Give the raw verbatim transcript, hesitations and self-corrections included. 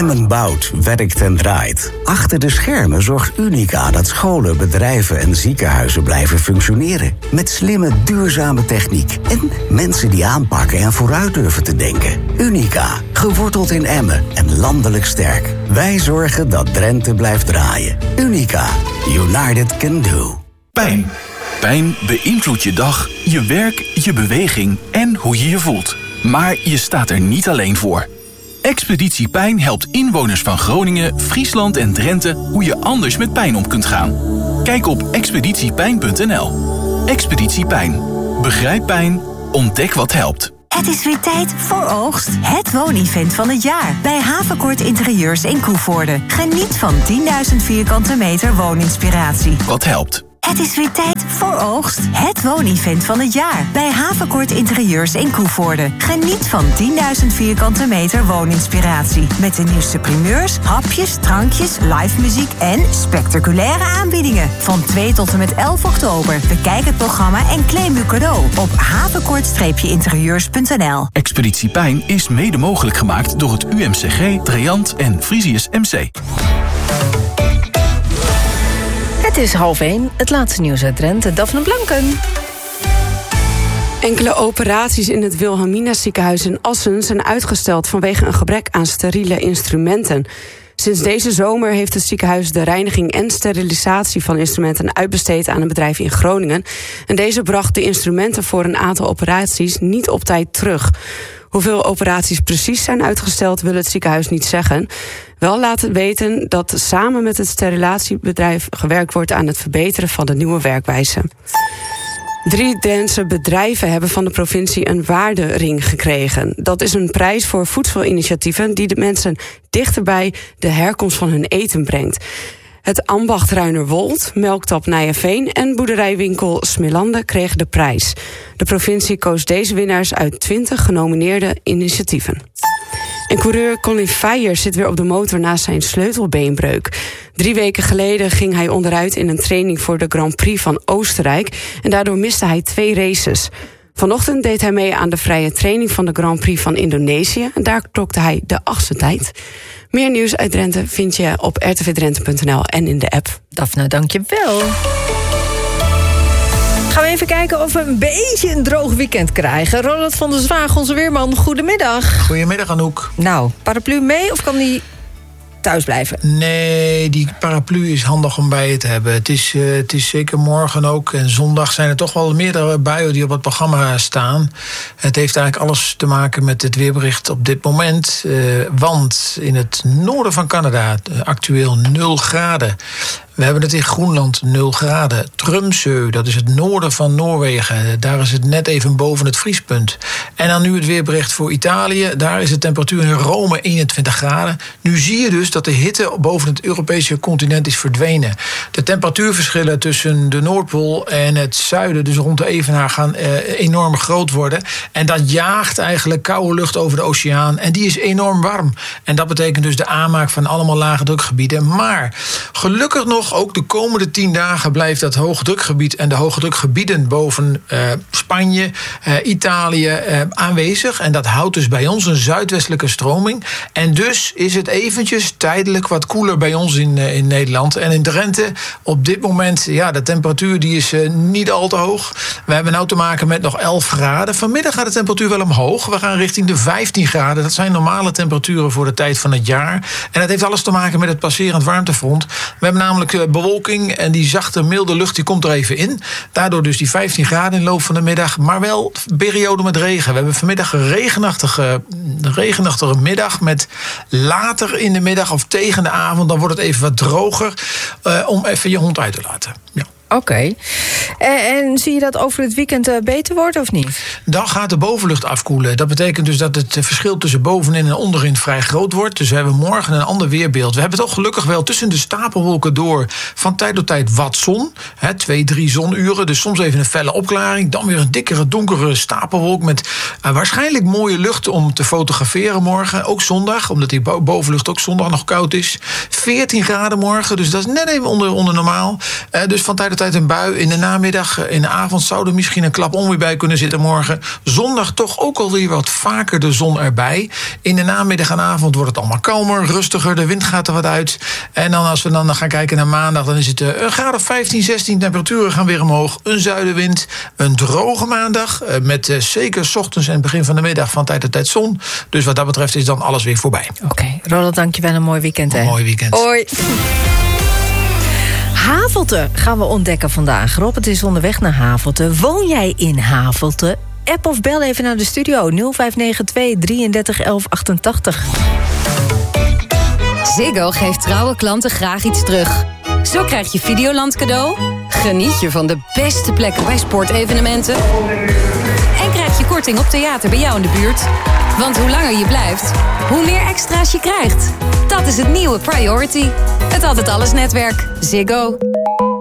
Emmen bouwt, werkt en draait. Achter de schermen zorgt Unica dat scholen, bedrijven en ziekenhuizen blijven functioneren. Met slimme, duurzame techniek. En mensen die aanpakken en vooruit durven te denken. Unica, geworteld in Emmen en landelijk sterk. Wij zorgen dat Drenthe blijft draaien. Unica, United can do. Pijn. Pijn beïnvloedt je dag, je werk, je beweging en hoe je je voelt. Maar je staat er niet alleen voor. Expeditie Pijn helpt inwoners van Groningen, Friesland en Drenthe hoe je anders met pijn om kunt gaan. Kijk op expeditie pijn punt n l. Expeditie Pijn. Begrijp pijn, ontdek wat helpt. Het is weer tijd voor oogst. Het woonevent van het jaar. Bij Havencourt Interieurs in Koevoorde. Geniet van tienduizend vierkante meter wooninspiratie. Wat helpt? Het is weer tijd voor oogst. Het woonevent van het jaar. Bij Havencourt Interieurs in Koevoorde. Geniet van tienduizend vierkante meter wooninspiratie. Met de nieuwste primeurs, hapjes, drankjes, live muziek en spectaculaire aanbiedingen. Van twee tot en met elf oktober. Bekijk het programma en claim uw cadeau op havencourt interieurs punt n l. Expeditie Pijn is mede mogelijk gemaakt door het U M C G, Triant en Frisius M C. Het is half één, het laatste nieuws uit Drenthe. Daphne Blanken. Enkele operaties in het Wilhelmina ziekenhuis in Assen zijn uitgesteld vanwege een gebrek aan steriele instrumenten. Sinds deze zomer heeft het ziekenhuis de reiniging en sterilisatie van instrumenten uitbesteed aan een bedrijf in Groningen. En deze bracht de instrumenten voor een aantal operaties niet op tijd terug. Hoeveel operaties precies zijn uitgesteld wil het ziekenhuis niet zeggen. Wel laten weten dat samen met het sterilisatiebedrijf gewerkt wordt aan het verbeteren van de nieuwe werkwijze. Drie Drentse bedrijven hebben van de provincie een waardering gekregen. Dat is een prijs voor voedselinitiatieven die de mensen dichter bij de herkomst van hun eten brengt. Het ambacht Ruinerwold, Melktap Nijenveen en boerderijwinkel Smilande kregen de prijs. De provincie koos deze winnaars uit twintig genomineerde initiatieven. En coureur Colin Feyer zit weer op de motor na zijn sleutelbeenbreuk. Drie weken geleden ging hij onderuit in een training voor de Grand Prix van Oostenrijk en daardoor miste hij twee races. Vanochtend deed hij mee aan de vrije training van de Grand Prix van Indonesië en daar klokte hij de achtste tijd. Meer nieuws uit Drenthe vind je op r t v drenthe punt n l en in de app. Daphne, dank je wel. Gaan we even kijken of we een beetje een droog weekend krijgen. Ronald van der Zwaag, onze weerman, goedemiddag. Goedemiddag, Anouk. Nou, paraplu mee of kan die thuis blijven? Nee, die paraplu is handig om bij je te hebben. Het is, uh, het is zeker morgen ook. En zondag zijn er toch wel meerdere buien die op het programma staan. Het heeft eigenlijk alles te maken met het weerbericht op dit moment. Uh, want in het noorden van Canada uh, actueel nul graden. We hebben het in Groenland nul graden. Tromsø, dat is het noorden van Noorwegen. Daar is het net even boven het vriespunt. En dan nu het weerbericht voor Italië. Daar is de temperatuur in Rome eenentwintig graden. Nu zie je dus dat de hitte boven het Europese continent is verdwenen. De temperatuurverschillen tussen de Noordpool en het zuiden, dus rond de Evenaar, gaan eh, enorm groot worden. En dat jaagt eigenlijk koude lucht over de oceaan. En die is enorm warm. En dat betekent dus de aanmaak van allemaal lage drukgebieden. Maar gelukkig nog, ook de komende tien dagen blijft dat hoogdrukgebied en de hoogdrukgebieden boven uh, Spanje, uh, Italië uh, aanwezig. En dat houdt dus bij ons een zuidwestelijke stroming. En dus is het eventjes tijdelijk wat koeler bij ons in, uh, in Nederland. En in Drenthe op dit moment, ja, de temperatuur die is uh, niet al te hoog. We hebben nou te maken met nog elf graden. Vanmiddag gaat de temperatuur wel omhoog. We gaan richting de vijftien graden. Dat zijn normale temperaturen voor de tijd van het jaar. En dat heeft alles te maken met het passerend warmtefront. We hebben namelijk bewolking en die zachte, milde lucht die komt er even in. Daardoor dus die vijftien graden in de loop van de middag. Maar wel periode met regen. We hebben vanmiddag een regenachtige, regenachtige middag met later in de middag of tegen de avond. Dan wordt het even wat droger uh, om even je hond uit te laten. Ja. Oké. Okay. En, en zie je dat over het weekend uh, beter wordt of niet? Dan gaat de bovenlucht afkoelen. Dat betekent dus dat het verschil tussen bovenin en onderin vrij groot wordt. Dus we hebben morgen een ander weerbeeld. We hebben toch gelukkig wel tussen de stapelwolken door van tijd tot tijd wat zon. Hè, twee, drie zonuren. Dus soms even een felle opklaring. Dan weer een dikkere, donkere stapelwolk met uh, waarschijnlijk mooie lucht om te fotograferen morgen. Ook zondag, omdat die bovenlucht ook zondag nog koud is. veertien graden morgen, dus dat is net even onder, onder normaal. Uh, dus van tijd tot tijd tijd een bui. In de namiddag, in de avond zou er misschien een klap onweer bij kunnen zitten morgen. Zondag toch ook alweer wat vaker de zon erbij. In de namiddag en avond wordt het allemaal kalmer, rustiger. De wind gaat er wat uit. En dan als we dan gaan kijken naar maandag, dan is het een graad of vijftien, zestien. Temperaturen gaan weer omhoog. Een zuidenwind. Een droge maandag. Met uh, zeker 's ochtends en begin van de middag van tijd tot tijd zon. Dus wat dat betreft is dan alles weer voorbij. Oké, okay. Ronald, dankjewel. Een mooi weekend, hè? Een mooi weekend. Hoi. Havelte gaan we ontdekken vandaag. Robert is onderweg naar Havelte. Woon jij in Havelte? App of bel even naar de studio. nul vijf negen twee, drieëndertig, elf achtentachtig. Ziggo geeft trouwe klanten graag iets terug. Zo krijg je Videoland cadeau. Geniet je van de beste plekken bij sportevenementen. En krijg je korting op theater bij jou in de buurt. Want hoe langer je blijft, hoe meer extra's je krijgt. Dat is het nieuwe Priority. Het Altijd Alles netwerk. Ziggo.